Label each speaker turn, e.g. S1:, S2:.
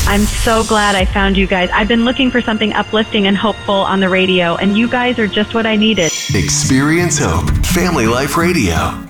S1: I'm so glad I found you guys. I've been looking for something uplifting and hopeful on the radio, and you guys are just what I needed.
S2: Experience Hope, Family Life Radio.